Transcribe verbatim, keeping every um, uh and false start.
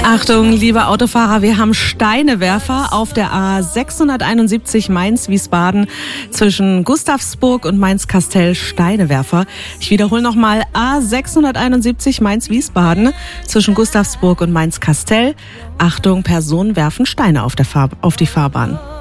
Achtung, liebe Autofahrer, wir haben Steinewerfer auf der A sechshunderteinundsiebzig Mainz-Wiesbaden zwischen Gustavsburg und Mainz-Kastell. Steinewerfer. Ich wiederhole nochmal, A sechshunderteinundsiebzig Mainz-Wiesbaden zwischen Gustavsburg und Mainz-Kastell. Achtung, Personen werfen Steine auf, der Fahr- auf die Fahrbahn.